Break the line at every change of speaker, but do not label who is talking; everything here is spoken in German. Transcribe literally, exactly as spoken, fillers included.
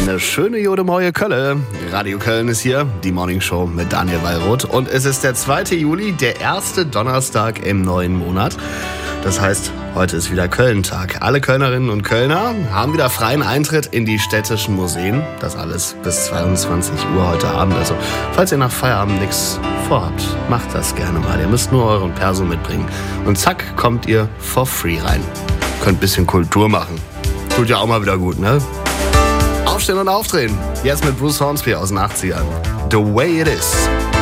Eine schöne Jodemoje Kölle. Radio Köln ist hier, die Morning Show mit Daniel Wallroth. Und es ist der zweite Juli, der erste Donnerstag im neuen Monat. Das heißt, heute ist wieder Köln-Tag. Alle Kölnerinnen und Kölner haben wieder freien Eintritt in die städtischen Museen. Das alles bis zweiundzwanzig Uhr heute Abend. Also, falls ihr nach Feierabend nichts vorhabt, macht das gerne mal. Ihr müsst nur euren Perso mitbringen. Und zack, kommt ihr for free rein. Könnt ein bisschen Kultur machen. Tut ja auch mal wieder gut, ne? Aufstehen und aufdrehen. Jetzt mit Bruce Hornsby aus den achtzigern. The Way It Is.